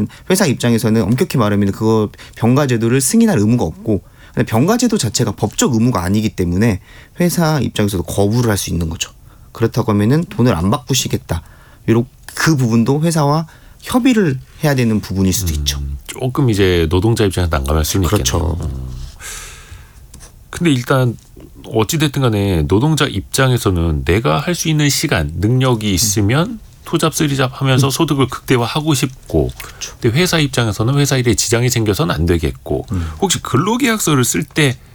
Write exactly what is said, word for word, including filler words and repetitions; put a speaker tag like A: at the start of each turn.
A: 회사 입장에서는 엄격히 말하면 그거 병가 제도를 승인할 의무가 없고 병가 제도 자체가 법적 의무가 아니기 때문에 회사 입장에서도 거부를 할 수 있는 거죠. 그렇다고 하면은 돈을 안 바꾸시겠다. 이런 그 부분도 회사와 협의를 해야 되는 부분일 수도 음, 있죠.
B: 조금 이제 노동자 입장에서 난감할 수는 있겠네요.
A: 그렇죠.
B: 음. 근데 일단 어찌됐든 간에 노동자 입장에서는 내가 할 수 있는 시간, 능력이 있으면 음. 투잡 쓰리잡 하면서 음. 소득을 극대화하고 싶고
A: 그렇죠.
B: 근데 회사 입장에서는 회사 일에 지장이 생겨서는 안 되겠고 음. 혹시 근로계약서를 쓸 때